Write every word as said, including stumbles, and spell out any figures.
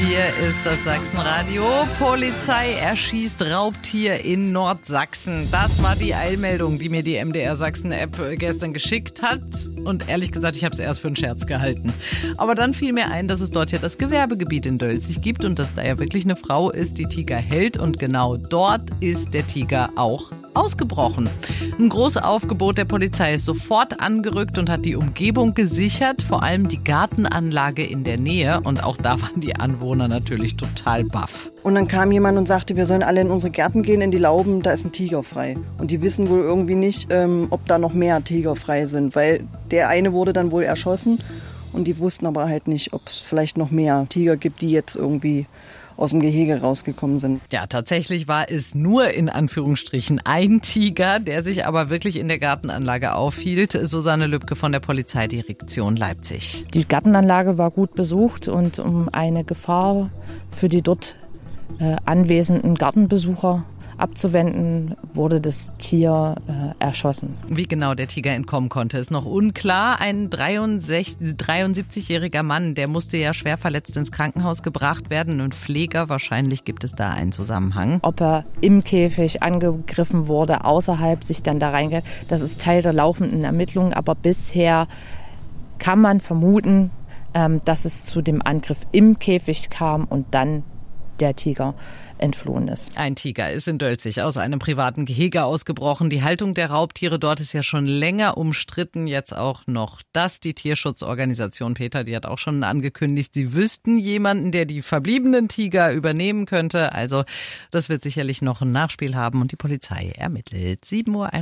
Hier ist das Sachsenradio. Polizei erschießt Raubtier in Nordsachsen. Das war die Eilmeldung, die mir die M D R Sachsen-App gestern geschickt hat. Und ehrlich gesagt, ich habe es erst für einen Scherz gehalten. Aber dann fiel mir ein, dass es dort ja das Gewerbegebiet in Dölzig gibt und dass da ja wirklich eine Frau ist, die Tiger hält. Und genau dort ist der Tiger auch ausgebrochen. Ein großes Aufgebot der Polizei ist sofort angerückt und hat die Umgebung gesichert, vor allem die Gartenanlage in der Nähe. Und auch da waren die Anwohner natürlich total baff. Und dann kam jemand und sagte, wir sollen alle in unsere Gärten gehen, in die Lauben, da ist ein Tiger frei. Und die wissen wohl irgendwie nicht, ähm, ob da noch mehr Tiger frei sind, weil der eine wurde dann wohl erschossen und die wussten aber halt nicht, ob es vielleicht noch mehr Tiger gibt, die jetzt irgendwie aus dem Gehege rausgekommen sind. Ja, tatsächlich war es nur in Anführungsstrichen ein Tiger, der sich aber wirklich in der Gartenanlage aufhielt. Susanne Lübke von der Polizeidirektion Leipzig. Die Gartenanlage war gut besucht und um eine Gefahr für die dort äh, anwesenden Gartenbesucher abzuwenden, wurde das Tier äh, erschossen. Wie genau der Tiger entkommen konnte, ist noch unklar. Ein dreiundsiebzigjähriger Mann, der musste ja schwer verletzt ins Krankenhaus gebracht werden. Ein Pfleger, wahrscheinlich gibt es da einen Zusammenhang. Ob er im Käfig angegriffen wurde, außerhalb sich dann da reingeht, das ist Teil der laufenden Ermittlungen. Aber bisher kann man vermuten, ähm, dass es zu dem Angriff im Käfig kam und dann der Tiger entflohen ist. Ein Tiger ist in Dölzig aus einem privaten Gehege ausgebrochen. Die Haltung der Raubtiere dort ist ja schon länger umstritten. Jetzt auch noch das. Die Tierschutzorganisation Peter, die hat auch schon angekündigt, sie wüssten jemanden, der die verbliebenen Tiger übernehmen könnte. Also das wird sicherlich noch ein Nachspiel haben und die Polizei ermittelt. sieben Uhr